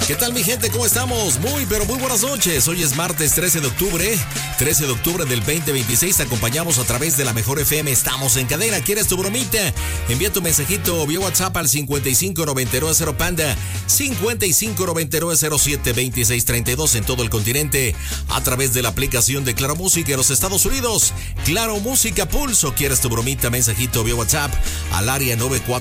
¿Qué tal, mi gente? ¿Cómo estamos? Muy, pero muy buenas noches. Hoy es martes 13 de octubre del 2026. Te acompañamos a través de la Mejor FM. Estamos en cadena. ¿Quieres tu bromita? Envía tu mensajito vía WhatsApp al 5590 Panda, 5590072632 en todo el continente, a través de la aplicación de Claro Música en los Estados Unidos. Claro Música Pulso. ¿Quieres tu bromita? Mensajito vía WhatsApp al área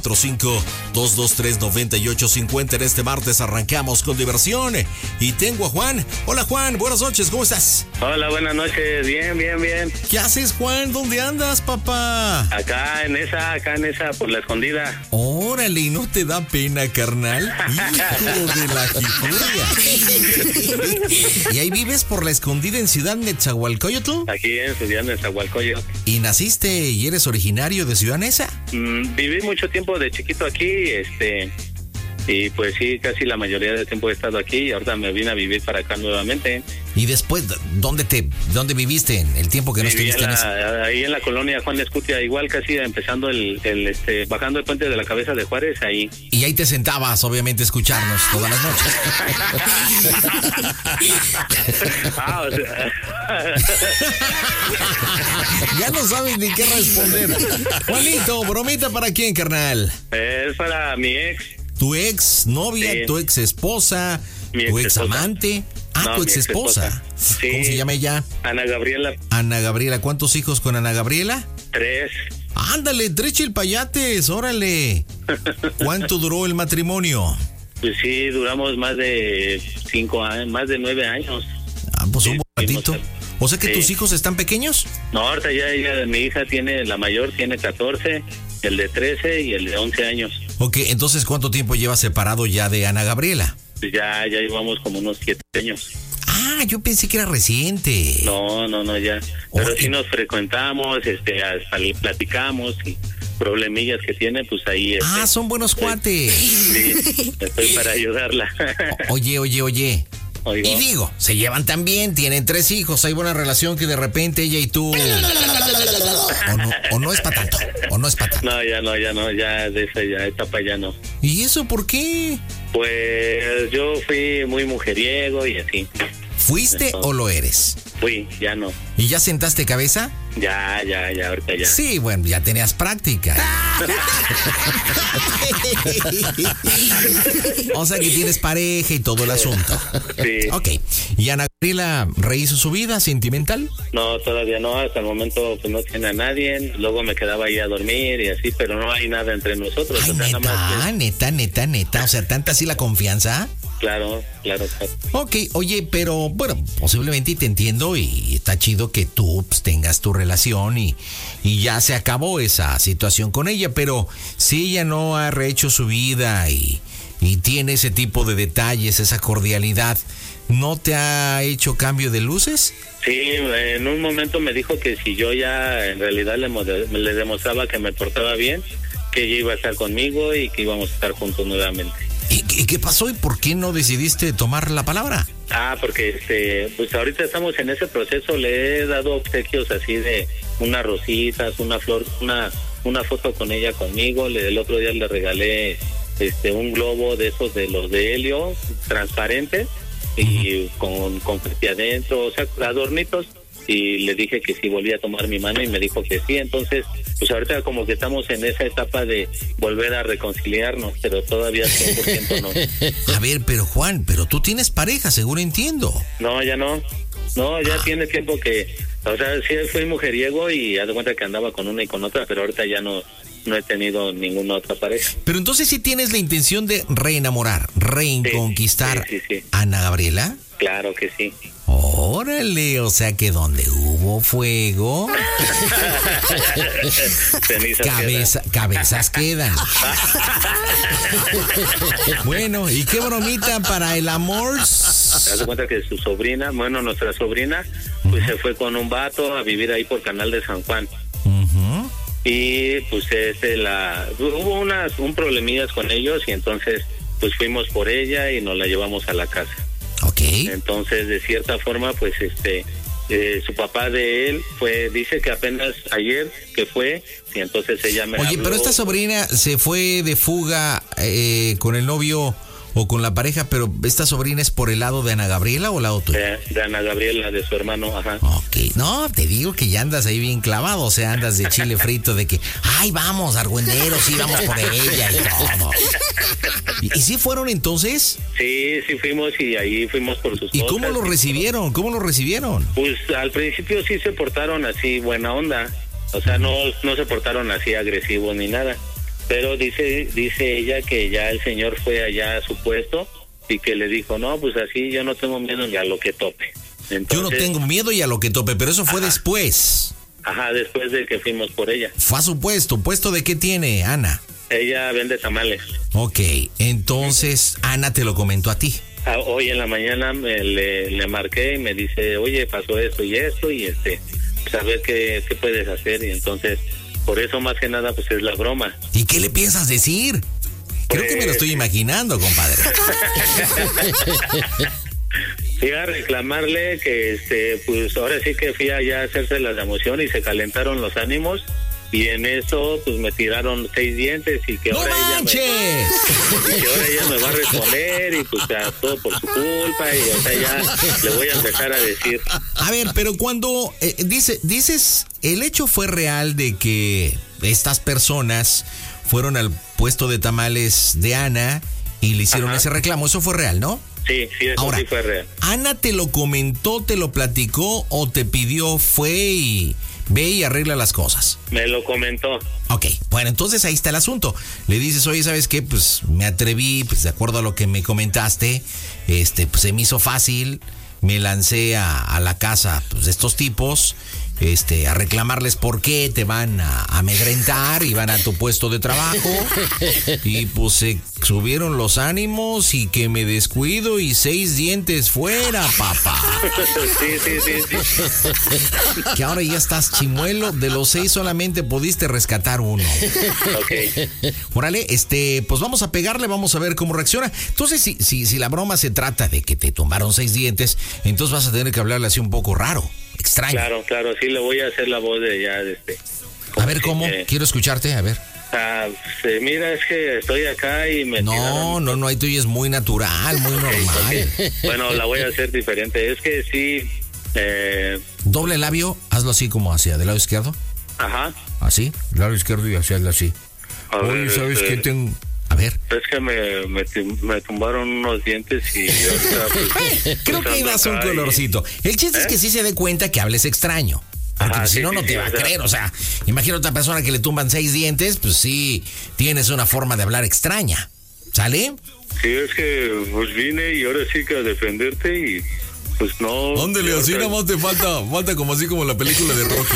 945-223-9850. En este martes arrancamos con diversión y tengo a Juan. Hola, Juan, buenas noches, ¿cómo estás? Hola, buenas noches, bien. ¿Qué haces, Juan? ¿Dónde andas, papá? Acá en esa, por la escondida. Órale, ¿y no te da pena, carnal? Hijo de la jifurria. ¿Y ahí vives por la escondida en Ciudad Nezahualcóyotl? Aquí en Ciudad Nezahualcóyotl. ¿Y naciste y eres originario de Ciudad Neza? Viví mucho tiempo de chiquito aquí, y pues sí, casi la mayoría del tiempo he estado aquí y ahorita me vine a vivir para acá nuevamente. ¿Y después dónde viviste en el tiempo que no estuviste en esa? Ahí en la colonia Juan de Escutia, igual casi empezando bajando el puente de la Cabeza de Juárez, ahí. Y ahí te sentabas, obviamente, a escucharnos todas las noches. Ya no sabes ni qué responder. Juanito, bromita para quién, carnal. Es para mi ex. ¿Tu ex novia, sí. Tu ex esposa, tu ex amante? No, tu ex esposa. Sí. ¿Cómo se llama ella? Ana Gabriela. Ana Gabriela, ¿cuántos hijos con Ana Gabriela? 3. Ándale, 3 chilpayates, órale. ¿Cuánto duró el matrimonio? Pues sí, duramos más de 5 años, más de 9 años. Ah, pues un ratito. O sea que sí. ¿Tus hijos están pequeños? No, ahorita mi hija la mayor tiene 14, el de 13 y el de 11 años. Ok, entonces ¿cuánto tiempo llevas separado ya de Ana Gabriela? Pues ya llevamos como unos 7 años. Ah, yo pensé que era reciente. No, ya. Pero sí nos frecuentamos, platicamos y problemillas que tiene, pues ahí. Son buenos cuates. Sí, estoy para ayudarla. Oye. Oigo. Y digo, se llevan tan bien, tienen 3 hijos, hay buena relación que de repente ella y tú... O no es para tanto, No, ya de esa etapa ya no. ¿Y eso por qué? Pues yo fui muy mujeriego y así. ¿Fuiste o lo eres? Fui, ya no. ¿Y ya sentaste cabeza? Ya, ahorita ya. Sí, bueno, ya tenías práctica. O sea que tienes pareja y todo el asunto. Sí. Ok. ¿Y Ana Gabriela rehizo su vida sentimental? No, todavía no. Hasta el momento pues no tiene a nadie. Luego me quedaba ahí a dormir y así, pero no hay nada entre nosotros. Ay, o sea, neta. O sea, ¿tanta así la confianza? Claro. Ok, oye, pero bueno, posiblemente te entiendo y está chido que tú pues, tengas tu relación y ya se acabó esa situación con ella, pero si ella no ha rehecho su vida y tiene ese tipo de detalles, esa cordialidad, ¿no te ha hecho cambio de luces? Sí, en un momento me dijo que si yo ya en realidad le demostraba que me portaba bien, que ella iba a estar conmigo y que íbamos a estar juntos nuevamente. ¿Y qué pasó y por qué no decidiste tomar la palabra? Porque pues ahorita estamos en ese proceso. Le he dado obsequios así de unas rositas, una flor, una foto con ella conmigo. El otro día le regalé un globo de esos de los de helio transparentes y con confeti adentro, o sea, adornitos. Y le dije que si volvía a tomar mi mano y me dijo que sí. Entonces pues ahorita como que estamos en esa etapa de volver a reconciliarnos, pero todavía 100% no. A ver, pero Juan, pero tú tienes pareja, seguro entiendo. No, ya no. No, ya tiene tiempo que, o sea, sí fui mujeriego y haz de cuenta que andaba con una y con otra, pero ahorita ya no he tenido ninguna otra pareja. Pero entonces sí tienes la intención de reconquistar sí. a Ana Gabriela. Claro que sí. Órale, o sea que donde hubo fuego, cabezas quedan. Bueno, ¿y qué bromita para el amor? Te das cuenta que su sobrina, nuestra sobrina, pues se fue con un vato a vivir ahí por Canal de San Juan. Y pues hubo un problemillas con ellos y entonces pues fuimos por ella y nos la llevamos a la casa. Okay. Entonces, de cierta forma, pues su papá de él dice que apenas ayer que fue, y entonces ella me Oye, habló. pero esta sobrina se fue de fuga con el novio o con la pareja, pero esta sobrina es por el lado de Ana Gabriela o el lado tuyo. De Ana Gabriela, de su hermano, ajá. Ok, no, te digo que ya andas ahí bien clavado, o sea, andas de chile frito de que, ay, vamos, argüenderos, sí, vamos por ella y todo. ¿Y sí fueron entonces? Sí fuimos y ahí fuimos por sus ¿Y cosas. cómo lo recibieron? ¿Cómo lo recibieron? Pues al principio sí se portaron así, buena onda. O sea, no se portaron así agresivos ni nada. Pero dice ella que ya el señor fue allá a su puesto y que le dijo, no, pues así yo no tengo miedo ni a lo que tope. Entonces, yo no tengo miedo y a lo que tope, pero eso fue después. Ajá, después de que fuimos por ella. Fue a su puesto. ¿Puesto de qué tiene, Ana? Ella vende tamales. Ok, entonces Ana te lo comentó a ti. Hoy en la mañana le marqué y me dice, oye, pasó esto y esto y saber qué puedes hacer. Y entonces, por eso más que nada, pues es la broma. ¿Y qué le piensas decir? Creo que me lo estoy imaginando, compadre. Fui a reclamarle que, pues ahora sí que fui allá a hacerse la emoción y se calentaron los ánimos. Y en eso, pues me tiraron 6 dientes y que ahora ella me va a responder y pues todo por su culpa y o sea ya le voy a empezar a decir. A ver, pero cuando dices, el hecho fue real de que estas personas fueron al puesto de tamales de Ana y le hicieron ese reclamo, eso fue real, ¿no? Sí, eso ahora, sí fue real. ¿Ana te lo comentó, te lo platicó o te pidió, fue y ve y arregla las cosas? Me lo comentó. Ok, bueno, entonces ahí está el asunto. Le dices, oye, ¿sabes qué? Pues me atreví, pues de acuerdo a lo que me comentaste, pues se me hizo fácil, me lancé a la casa pues, de estos tipos, a reclamarles por qué te van a amedrentar y van a tu puesto de trabajo y pues se subieron los ánimos y que me descuido y 6 dientes fuera, papá. Sí. Que ahora ya estás chimuelo, de los 6 solamente pudiste rescatar 1. Ok. Órale, pues vamos a pegarle, vamos a ver cómo reacciona. Entonces, si la broma se trata de que te tumbaron 6 dientes, entonces vas a tener que hablarle así un poco raro. Extraño. Claro, sí, le voy a hacer la voz de ya A ver, ¿cómo? Quiero escucharte, a ver. Mira, es que estoy acá y me tiraron... No, ahí tú es muy natural, muy normal. Okay. Bueno, la voy a hacer diferente. Es que sí... Doble labio, hazlo así como hacia del lado izquierdo. Ajá. Así, lado izquierdo y hazlo así. Oye, ¿sabes qué tengo...? A ver. Es que me tumbaron unos dientes y... Creo que ahí vas un colorcito. El chiste es que sí se dé cuenta que hables extraño. Porque si no, no te va a creer. O sea, imagina otra persona que le tumban 6 dientes, pues sí, tienes una forma de hablar extraña. ¿Sale? Sí, es que pues vine y ahora sí que a defenderte y... Pues no. Ándale, así nada más te falta como así como la película de Rocky.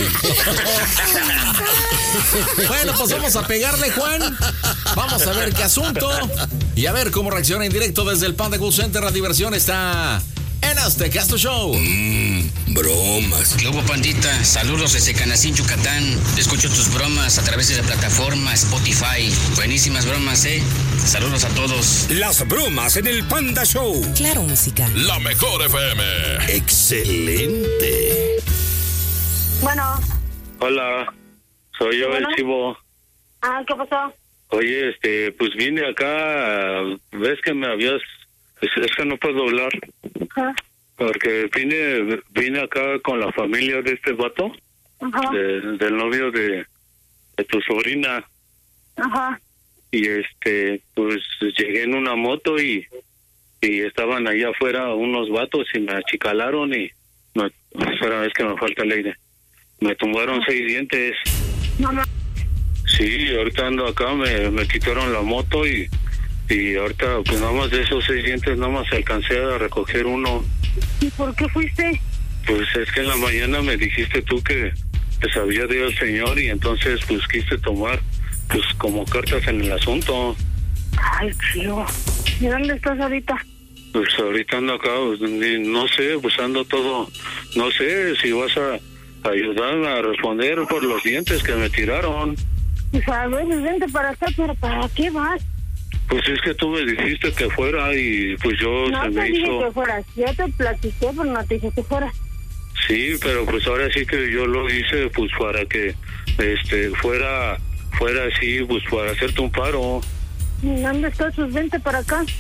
Bueno, pues vamos a pegarle, Juan. Vamos a ver qué asunto. Y a ver cómo reacciona en directo desde el Panda Cool Center. La diversión está en Aztecasto Show. Bromas. ¿Qué hubo, pandita? Saludos desde Canacín, Yucatán. Escucho tus bromas a través de la plataforma Spotify. Buenísimas bromas, ¿eh? Saludos a todos. Las bromas en el Panda Show. Claro, música. La mejor FM. Excelente. Bueno. Hola, soy yo, el Chivo. ¿Qué pasó? Oye, pues vine acá, ves que me habías... Es que no puedo hablar. Ajá. Porque vine acá con la familia de este vato. Ajá. Del novio de tu sobrina. Ajá. Y pues llegué en una moto y estaban allá afuera unos vatos y me achicalaron y espera, es que me falta el aire. Me tumbaron 6 dientes. No. Sí, ahorita ando acá, me quitaron la moto y ahorita pues nada más de esos 6 dientes nada más alcancé a recoger uno. ¿Y por qué fuiste? Pues es que en la mañana me dijiste tú que te sabía de el señor y entonces pues quise tomar pues como cartas en el asunto. Ay, Chivo. ¿Y dónde estás ahorita? Pues ahorita ando acá, pues, no sé, pues ando todo, no sé si vas a ayudarme a responder por los dientes que me tiraron. Pues a ver, vente para acá, pero ¿para qué vas? Pues es que tú me dijiste que fuera y pues yo no se me te dije hizo... que fueras, yo te platiqué, pero no te dije que fueras. Sí, pero pues ahora sí que yo lo hice pues para que fuera así, pues para hacerte un paro. ¿Y dónde estás? Pues vente para acá.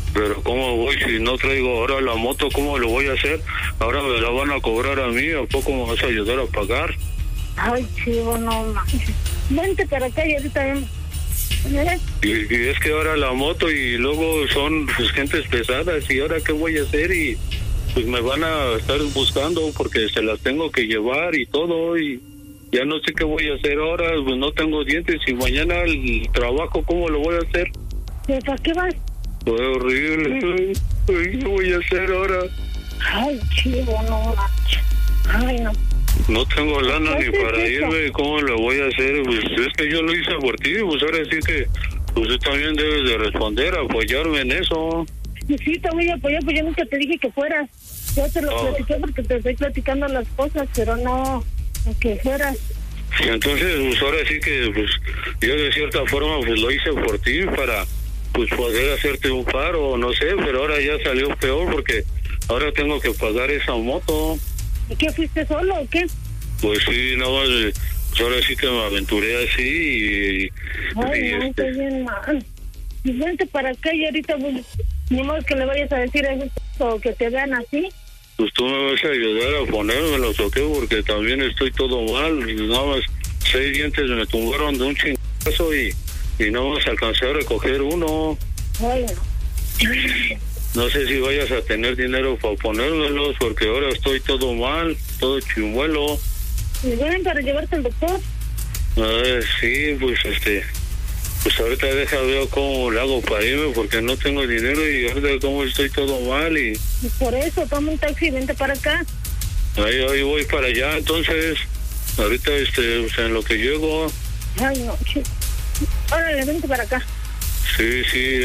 Pero ¿cómo voy si no traigo ahora la moto? ¿Cómo lo voy a hacer? Ahora me la van a cobrar a mí, ¿a poco me vas a ayudar a pagar? Ay, chivo, no manches. Vente para acá y ahorita vemos. Y es que ahora la moto y luego son pues, gentes pesadas y ahora qué voy a hacer y pues me van a estar buscando porque se las tengo que llevar y todo y ya no sé qué voy a hacer ahora, pues no tengo dientes y mañana el trabajo, ¿cómo lo voy a hacer? ¿Para qué vas? Fue horrible. ¿Qué voy a hacer ahora? Ay, chivo, no manches. Ay, no. No tengo lana ni para irme, ¿cómo lo voy a hacer? Pues es que yo lo hice por ti, pues ahora sí que pues tú también debes de responder, apoyarme en eso. Sí, te voy a apoyar, pues yo nunca te dije que fueras. Yo te lo platiqué porque te estoy platicando las cosas, pero no que fueras. Entonces, pues ahora sí que pues yo de cierta forma pues lo hice por ti para pues poder hacerte un paro, no sé, pero ahora ya salió peor porque ahora tengo que pagar esa moto. ¿Y qué, fuiste solo o qué? Pues sí, nada más, pues ahora sí que me aventuré así y... Ay, no, estoy bien mal. Y vente para acá y ahorita, pues, ni modo que le vayas a decir a eso o que te vean así. Pues tú me vas a ayudar a ponérmelos, ¿o qué? Porque también estoy todo mal, nada más 6 dientes me tumbaron de un chingazo y no vas a alcanzar a recoger uno. Ay, no. No sé si vayas a tener dinero para ponérmelos, porque ahora estoy todo mal, todo chimuelo. ¿Y ven para llevarte al doctor? Sí, pues pues ahorita veo cómo le hago para irme, porque no tengo dinero y ahorita como estoy todo mal y... Por eso, toma un taxi y vente para acá. Ahí voy para allá, entonces, ahorita pues en lo que llego... Ay, no, chico. Órale, vente para acá. Sí,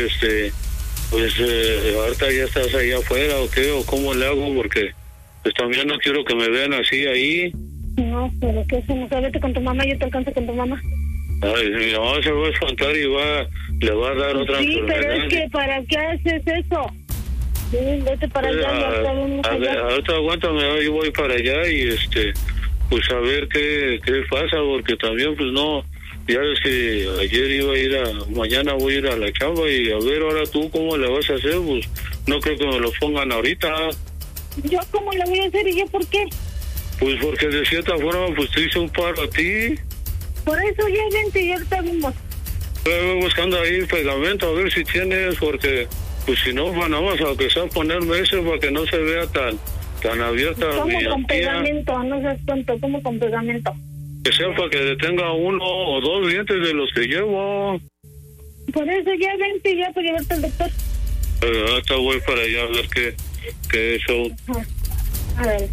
pues ahorita ya estás allá afuera o qué, o cómo le hago, porque pues también no quiero que me vean así ahí. No, pero ¿qué hacemos? Vete con tu mamá, yo te alcanzo con tu mamá. Ay, mi mamá se va a espantar y le va a dar otra enfermedad. Sí, pero es que ¿para qué haces eso? Sí, vete para allá, ya sabemos. A ver, ahorita aguántame, yo voy para allá y pues a ver qué pasa, porque también pues no... Ya ves que ayer iba a ir mañana voy a ir a la chamba y a ver ahora tú cómo le vas a hacer, pues no creo que me lo pongan ahorita. ¿Yo cómo le voy a hacer y yo por qué? Pues porque de cierta forma pues te hice un paro a ti. Por eso ya vente y ahorita vimos. Voy buscando ahí pegamento a ver si tienes, porque pues si no, nada más aunque sea ponerme eso para que no se vea tan abierta. ¿Cómo con pegamento? No seas tonto, ¿cómo con pegamento? Que sea para que detenga 1 o 2 dientes de los que llevo. Por eso ya vente ya para llevarte al doctor. Hasta voy para allá a ver qué show. A ver.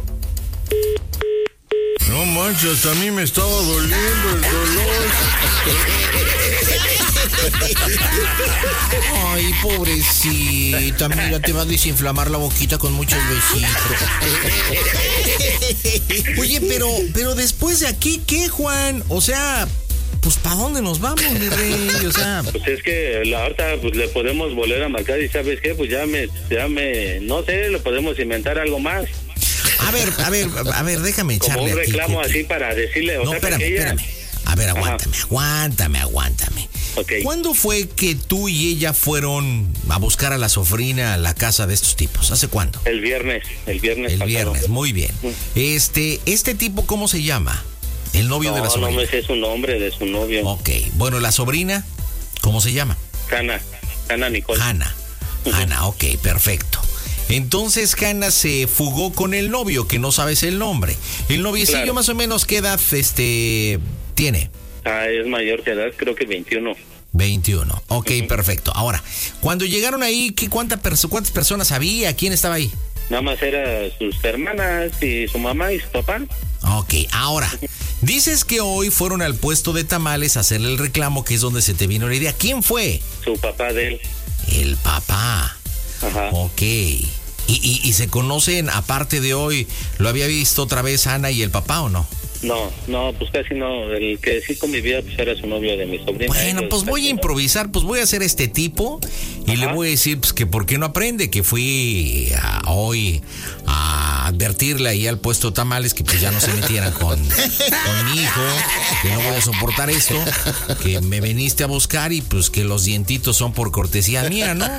No manches, a mí me estaba doliendo el dolor. Ay, pobrecita, mira, te va a desinflamar la boquita con muchos besitos. Oye, pero después de aquí, ¿qué, Juan? O sea, pues ¿para dónde nos vamos, mi rey? O sea... Pues es que ahorita pues le podemos volver a marcar y ¿sabes qué? Pues ya me, no sé, le podemos inventar algo más. A ver, déjame echarle como un a ti, reclamo así para decirle, o no, sea, espérame. A ver, aguántame. Okay. ¿Cuándo fue que tú y ella fueron a buscar a la sofrina a la casa de estos tipos? ¿Hace cuándo? El viernes pasado. Viernes, muy bien. Este tipo, ¿cómo se llama? El novio de la sobrina. No me sé su nombre de su novio. Ok, bueno, la sobrina, ¿cómo se llama? Hanna Nicole. Hanna, ok, perfecto. Entonces Hanna se fugó con el novio, que no sabes el nombre. El noviecillo, claro. Más o menos, ¿qué edad tiene? Es mayor de edad, creo que 21. 21, ok, perfecto. Ahora, cuando llegaron ahí, ¿cuántas personas había? ¿Quién estaba ahí? Nada más eran sus hermanas y su mamá y su papá. Ok, ahora, dices que hoy fueron al puesto de tamales a hacerle el reclamo, que es donde se te vino la idea. ¿Quién fue? Su papá de él. El papá. Ajá. Ok. ¿Y se conocen, aparte de hoy, lo había visto otra vez Ana y el papá o no? No, pues casi no. El que sí convivía pues era su novio de mi sobrina. Bueno, pues voy a improvisar, pues voy a hacer este tipo y le voy a decir pues que por qué no aprende, que fui hoy a advertirle ahí al puesto de tamales que pues ya no se metieran con mi hijo, que no voy a soportar esto, que me viniste a buscar y pues que los dientitos son por cortesía mía, ¿no?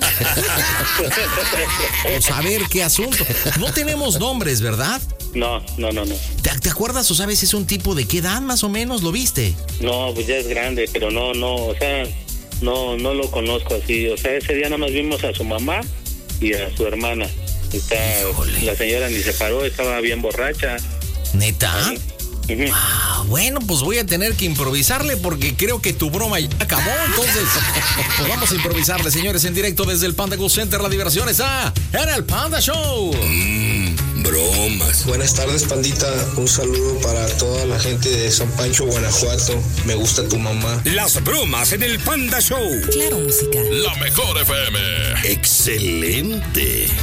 Pues a ver qué asunto. No tenemos nombres, ¿verdad? No. ¿Te acuerdas o sabes es un tipo de qué edad más o menos? ¿Lo viste? No, pues ya es grande, pero no, o sea, no lo conozco así. O sea, ese día nada más vimos a su mamá y a su hermana. La señora ni se paró, estaba bien borracha. ¿Neta? Uh-huh. Bueno, pues voy a tener que improvisarle porque creo que tu broma ya acabó. Entonces, pues vamos a improvisarle, señores, en directo desde el Panda Go Center. La diversión está en el Panda Show. Bromas. Buenas tardes, pandita. Un saludo para toda la gente de San Pancho, Guanajuato. Me gusta tu mamá. Las bromas en el Panda Show. Claro, música. La mejor FM. Excelente.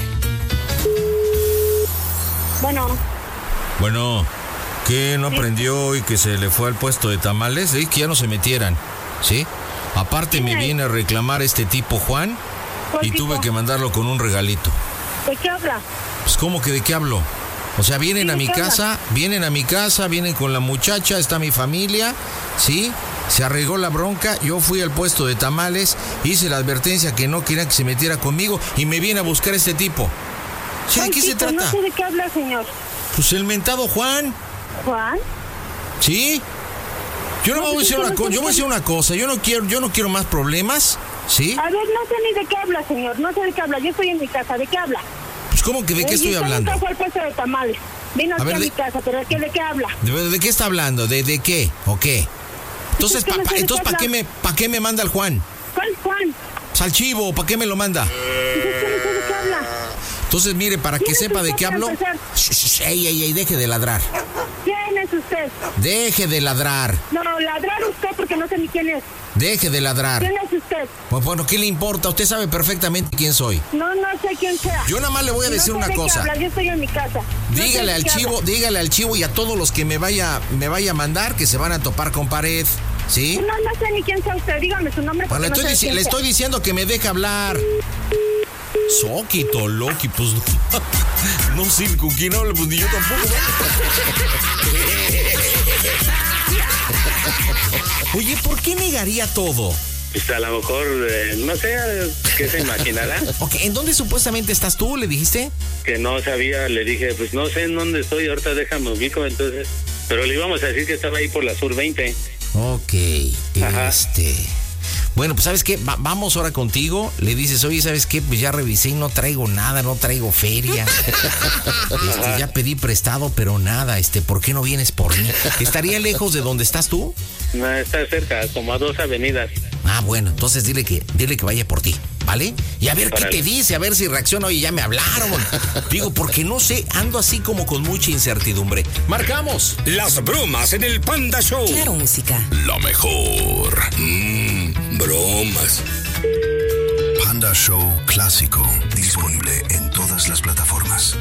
Bueno, ¿qué no aprendió hoy que se le fue al puesto de tamales? Que ya no se metieran, ¿sí? Aparte me viene a reclamar este tipo Juan y tuve que mandarlo con un regalito. ¿De qué habla? Pues ¿cómo que de qué hablo? O sea, vienen a mi casa, vienen con la muchacha, está mi familia, ¿sí? Se arregló la bronca, yo fui al puesto de tamales, hice la advertencia que no quería que se metiera conmigo y me viene a buscar este tipo. ¿Sí, de qué se trata? No sé de qué habla, señor. Pues el mentado Juan. ¿Juan? ¿Sí? Yo no me voy a decir una cosa, yo voy a decir una cosa, yo no quiero más problemas, ¿sí? A ver, no sé ni de qué habla, señor, no sé de qué habla, yo estoy en mi casa, ¿de qué habla? Pues ¿cómo que de qué estoy hablando? Nunca fue al puesto de tamales, vino aquí a mi casa, pero ¿de qué habla? ¿De qué está hablando? ¿De qué? ¿O qué? Entonces, ¿para qué me manda el Juan? ¿Cuál Juan? Pues al chivo, ¿para qué me lo manda? Pues es que no sé de qué habla. Entonces, mire, para que sepa de qué hablo... Ey, deje de ladrar. ¿Quién es usted? Deje de ladrar. No, ladrar usted porque no sé ni quién es. Deje de ladrar. ¿Quién es usted? Pues bueno, ¿qué le importa? Usted sabe perfectamente quién soy. No sé quién sea. Yo nada más le voy a decir una cosa. Yo estoy en mi casa. Dígale al chivo y a todos los que me vaya a mandar que se van a topar con pared. ¿Sí? No sé ni quién sea usted. Dígame su nombre. Bueno, le estoy diciendo que me deje hablar. Soquito, Loki, pues no sé con quién habla, pues ni yo tampoco. Oye, ¿por qué negaría todo? Pues a lo mejor, no sé, ¿qué se imaginará? Ok, ¿en dónde supuestamente estás tú? ¿Le dijiste? Que no sabía, le dije, pues no sé en dónde estoy, ahorita déjame ubico, entonces. Pero le íbamos a decir que estaba ahí por la Sur 20. Ok, Ajá. Bueno, pues ¿sabes qué? Vamos ahora contigo. Le dices, oye, ¿sabes qué? Pues ya revisé y no traigo nada, no traigo feria. Ya pedí prestado, pero nada. ¿Por qué no vienes por mí? ¿Estaría lejos de donde estás tú? No, está cerca, como a 2 avenidas. Bueno, entonces dile que vaya por ti, ¿vale? Y a ver qué te dice, a ver si reacciona. Oye, ya me hablaron. Digo, porque no sé, ando así como con mucha incertidumbre. ¡Marcamos! Las bromas en el Panda Show. Claro, música. La mejor. Bromas. Panda Show Clásico. Disponible en todas las plataformas.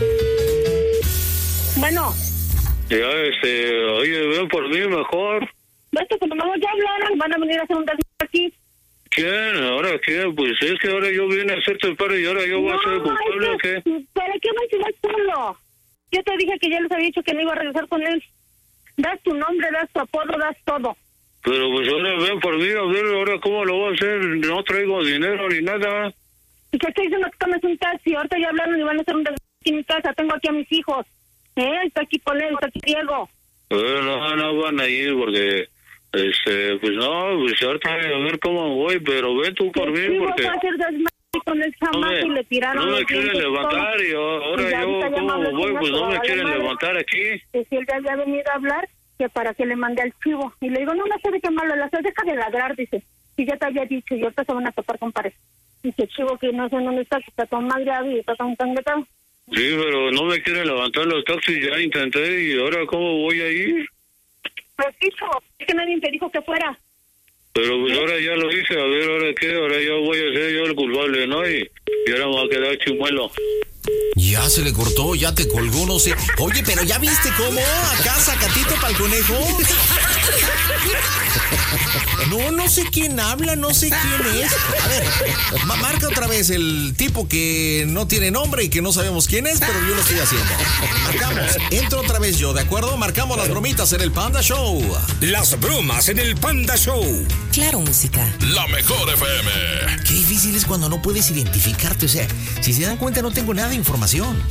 Bueno. Ya, oye, ven por mí mejor. Vete, cuando ya hablaron, van a venir a hacer un desmadre aquí. ¿Quién? ¿Ahora qué? Pues es que ahora yo vine a hacerte el paro y ahora yo voy a ser culpable, ¿o qué? ¿Para qué me vas solo? Yo te dije que ya les había dicho que no iba a regresar con él. Das tu nombre, das tu apodo, das todo. Pero pues ahora ven por mí, a ver, ahora cómo lo voy a hacer. No traigo dinero ni nada. Y que estoy diciendo que tomes un taxi. Ahorita ya hablaron y van a hacer un desmadre aquí en mi casa. Tengo aquí a mis hijos. Está aquí Polén, está aquí Diego. No van a ir porque... pues no, pues ahorita a ver cómo voy, pero ven tú por mí porque... Va a hacer desmadre con el chamaco y le tiraron... No me quieren levantar y ahora yo cómo voy, pues no me quieren levantar aquí. Que si él ya había venido a hablar, que para que le mande al chivo. Y le digo, no sé de qué malo le haces, deja de ladrar, dice. Y ya te había dicho, y ahorita se van a topar con pared. Dice, chivo, que no sé dónde está, que está tan madreado y está tan tanguetado. Sí, pero no me quieren levantar los taxis, ya intenté y ahora cómo voy a ir. Pues dicho, es que nadie te dijo que fuera. Pero pues ahora ya lo hice, a ver, ahora qué, ahora ya voy a ser yo el culpable, ¿no? Y ahora me va a quedar chimuelo. Ya se le cortó, ya te colgó, no sé. Oye, pero ¿ya viste cómo? Acá sacatito para el conejo. No sé quién habla, no sé quién es. A ver, marca otra vez el tipo que no tiene nombre y que no sabemos quién es, pero yo lo estoy haciendo. Marcamos, entro otra vez yo, ¿de acuerdo? Marcamos las bromitas en el Panda Show. Las bromas en el Panda Show. Claro, música. La mejor FM. Qué difícil es cuando no puedes identificarte. O sea, si se dan cuenta, no tengo nada de información.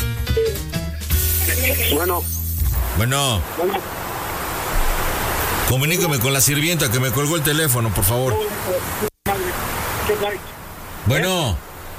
Bueno. Comunícame con la sirvienta que me colgó el teléfono, por favor. Bueno.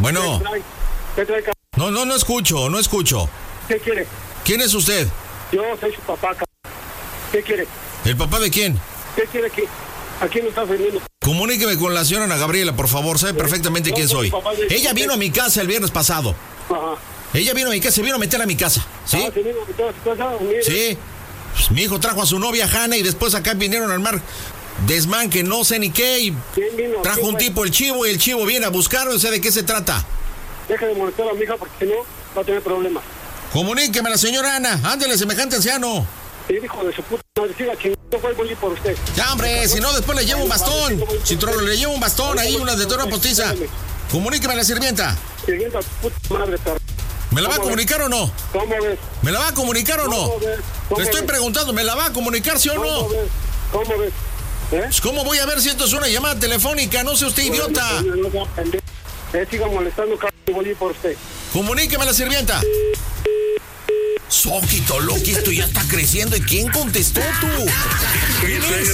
No escucho. ¿Qué quiere? ¿Quién es usted? Yo soy su papá. ¿Qué quiere? ¿El papá de quién? ¿Qué quiere aquí? ¿A quién me está vendiendo? Comuníqueme con la señora Ana Gabriela, por favor. Sabe perfectamente quién soy. Ella vino a mi casa el viernes pasado. Ajá. Ella vino a mi casa, se vino a meter a mi casa. ¿Sí? ¿Se vino a meter a su casa? Mire. Sí. Pues, mi hijo trajo a su novia Hanna y después acá vinieron al mar desmán que no sé ni qué y trajo un tipo el chivo y el chivo viene a buscarlo. O sea, ¿de qué se trata? Deja de molestar a mi hija porque si no va a tener problemas. Comuníqueme a la señora Ana. Ándele, semejante anciano. Sí, hijo de su puta madre, siga chingando, fue el por usted. Ya, hombre, si no después le llevo un bastón. Si le llevo un bastón ahí, una de toda postiza. Comuníqueme a la sirvienta. Sirvienta, puta madre, perro. ¿Me la va a comunicar o no? ¿Cómo ves? ¿Me la va a comunicar o no? Le estoy preguntando, ¿me la va a comunicar, sí o no? ¿Cómo ves? ¿Cómo voy a ver si esto es una llamada telefónica? No sea usted idiota. Siga molestando, cabrón, voy por usted. Comuníqueme a la sirvienta. Soquito, Loki, esto ya está creciendo. ¿Y quién contestó tú? ¿Quién es?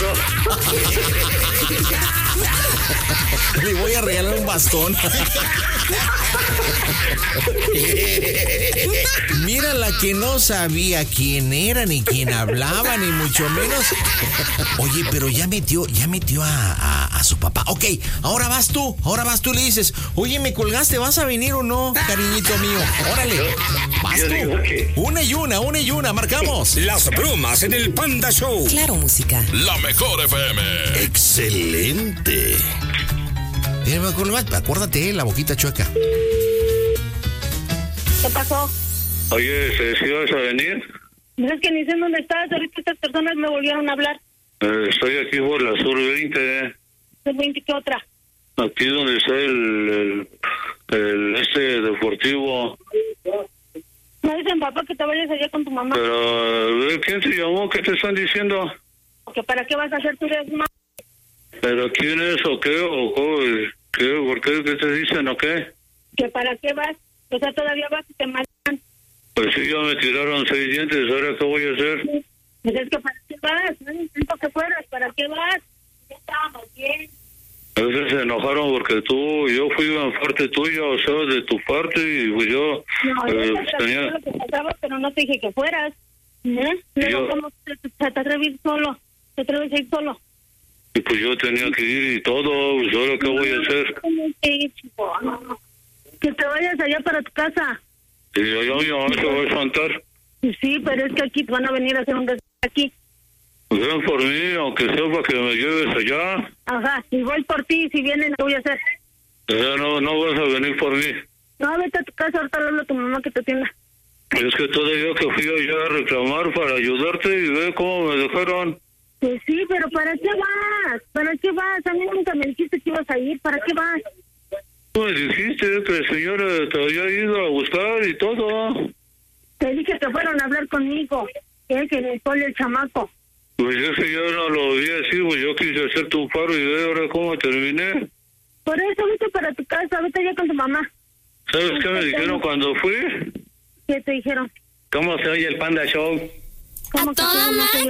Le voy a regalar un bastón. Mira la que no sabía quién era, ni quién hablaba, ni mucho menos. Oye, pero ya metió a su papá. Ok, ahora vas tú y le dices, oye, me colgaste, ¿vas a venir o no, cariñito mío? Órale, vas tú. Una y una, marcamos. Las bromas en el Panda Show. Claro, música. La mejor FM. Excelente. Acuérdate, la boquita chueca. ¿Qué pasó? Oye, ¿sí vas a venir? No es que ni sé dónde estás. Ahorita estas personas me volvieron a hablar. Estoy aquí por la Sur 20. ¿Sur 20 qué otra? Aquí donde está el deportivo. Me dicen, papá, que te vayas allá con tu mamá. Pero, ¿quién te llamó? ¿Qué te están diciendo? ¿Que para qué vas a hacer tu desmadre? ¿Pero quién es o qué? ¿O qué? ¿Por qué? ¿Qué te dicen o qué? ¿Que para qué vas? O sea, todavía vas y te matan. Pues sí, ya me tiraron 6 dientes. ¿Ahora qué voy a hacer? Pues es que ¿para qué vas? No necesito que fueras. ¿Para qué vas? Ya estábamos bien. A veces se enojaron porque yo fui en parte tuya, o sea, de tu parte, y pues yo... No, yo tenía... lo que pasaba, pero no te dije que fueras. Luego, ¿cómo te atreves solo? ¿Te atreves a ir solo? Y pues yo tenía que ir y todo, pues ahora qué voy a hacer. Que te vayas allá para tu casa. Y allá mi mamá te va a espantar. Sí, pero es que aquí te van a venir a hacer un desastre aquí. Pues ven por mí, aunque sea para que me lleves allá. Ajá, y voy por ti, si vienen, ¿qué voy a hacer? No vas a venir por mí. No, vete a tu casa, ahorita le hablo a tu mamá que te atienda. Es que todavía que fui allá a reclamar para ayudarte y ve cómo me dejaron. Pues sí, pero ¿para qué vas? ¿Para qué vas? A mí nunca me dijiste que ibas a ir, ¿para qué vas? Me dijiste que el señor te había ido a buscar y todo. Te dije que fueron a hablar conmigo, que me pone el chamaco. Pues es que yo no lo vi así, pues yo quise hacerte un paro y ve ahora cómo terminé. Por eso vete para tu casa, vete allá con tu mamá. ¿Sabes qué me dijeron cuando fui? ¿Qué te dijeron? ¿Cómo se oye el Panda Show? ¿Cómo que se llama?